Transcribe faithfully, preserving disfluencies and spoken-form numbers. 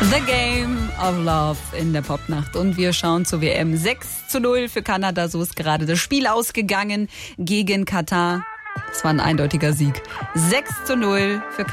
The Game of Love in der Popnacht. Und wir schauen zur W M. sechs zu null für Kanada. So ist gerade das Spiel ausgegangen gegen Katar. Es war ein eindeutiger Sieg. sechs zu null für Kanada.